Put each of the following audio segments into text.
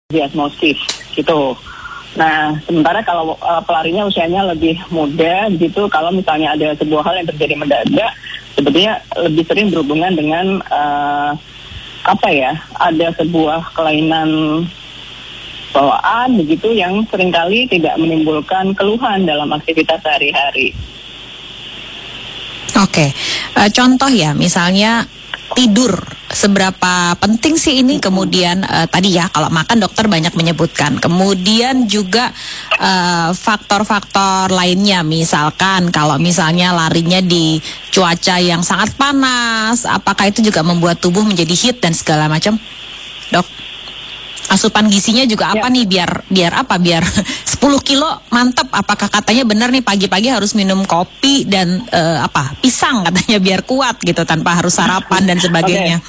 diagnosis gitu. Nah, sementara kalau pelarinya usianya lebih muda gitu, kalau misalnya ada sebuah hal yang terjadi mendadak, sebetulnya lebih sering berhubungan dengan ada sebuah kelainan bawaan begitu yang seringkali tidak menimbulkan keluhan dalam aktivitas sehari-hari. Oke, contoh ya, misalnya tidur, seberapa penting sih ini? Kemudian tadi ya, kalau makan dokter banyak menyebutkan. Kemudian juga faktor-faktor lainnya, misalkan kalau misalnya larinya di cuaca yang sangat panas, apakah itu juga membuat tubuh menjadi heat dan segala macam, dok? Asupan gizinya juga apa nih, biar 10 kilo mantep, apakah katanya benar nih pagi-pagi harus minum kopi dan pisang katanya biar kuat gitu tanpa harus sarapan dan sebagainya.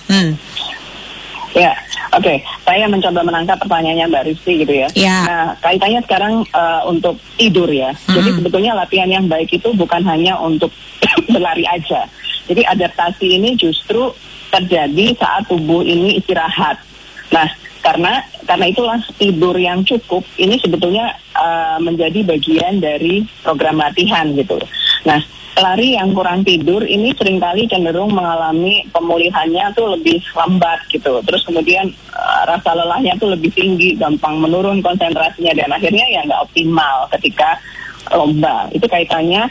Oke. Saya mencoba menangkap pertanyaannya Mbak Rizky gitu ya. Nah, kaitannya sekarang untuk tidur ya. Jadi sebetulnya latihan yang baik itu bukan hanya untuk berlari aja. Jadi adaptasi ini justru terjadi saat tubuh ini istirahat. Nah, karena itulah tidur yang cukup ini sebetulnya menjadi bagian dari program latihan gitu. Nah, pelari yang kurang tidur ini seringkali cenderung mengalami pemulihannya tuh lebih lambat gitu. Terus kemudian rasa lelahnya tuh lebih tinggi, gampang menurun konsentrasinya, dan akhirnya ya nggak optimal ketika lomba. Itu kaitannya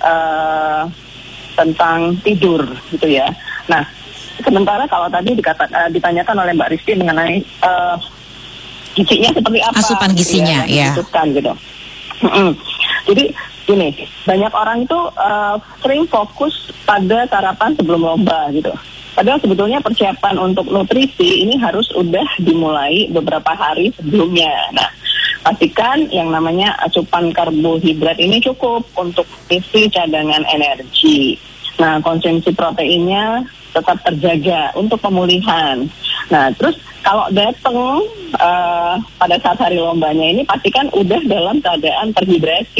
tentang tidur gitu ya. Nah, sementara kalau tadi ditanyakan oleh Mbak Rizky mengenai gizinya seperti apa, asupan gizinya gitu, gitu. Jadi gini, banyak orang itu sering fokus pada sarapan sebelum lomba gitu. Padahal sebetulnya persiapan untuk nutrisi ini harus udah dimulai beberapa hari sebelumnya. Nah, pastikan yang namanya asupan karbohidrat ini cukup untuk isi cadangan energi. Nah, konsumsi proteinnya tetap terjaga untuk pemulihan. Nah, terus kalau datang pada saat hari lombanya ini pastikan udah dalam keadaan terhidrasi.